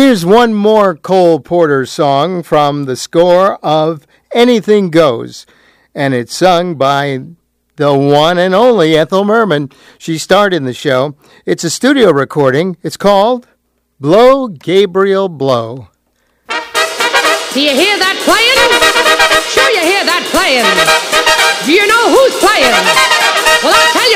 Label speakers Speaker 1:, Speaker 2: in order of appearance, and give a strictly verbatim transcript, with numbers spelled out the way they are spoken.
Speaker 1: Here's one more Cole Porter song from the score of Anything Goes, and it's sung by the one and only Ethel Merman. She starred in the show. It's a studio recording. It's called Blow, Gabriel, Blow.
Speaker 2: Do you hear that playing? Sure you hear that playing. Do you know who's playing? Well, I'll tell you.